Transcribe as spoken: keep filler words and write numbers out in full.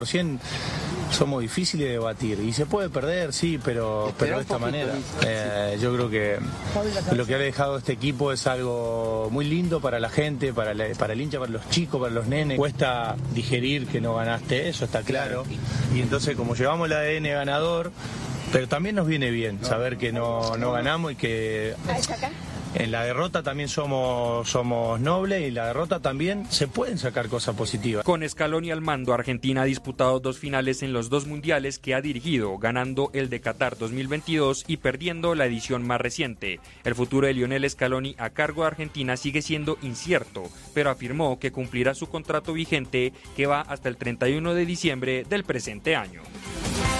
Recién somos difíciles de batir y se puede perder, sí, pero, pero de esta manera. Eh, yo creo que lo que ha dejado este equipo es algo muy lindo para la gente, para, la, para el hincha, para los chicos, para los nenes. Cuesta digerir que no ganaste, eso está claro. Y entonces como llevamos el A D N ganador, pero también nos viene bien saber que no, no ganamos y que... En la derrota también somos, somos nobles y en la derrota también se pueden sacar cosas positivas. Con Scaloni al mando, Argentina ha disputado dos finales en los dos mundiales que ha dirigido, ganando el de Qatar dos mil veintidós y perdiendo la edición más reciente. El futuro de Lionel Scaloni a cargo de Argentina sigue siendo incierto, pero afirmó que cumplirá su contrato vigente que va hasta el treinta y uno de diciembre del presente año.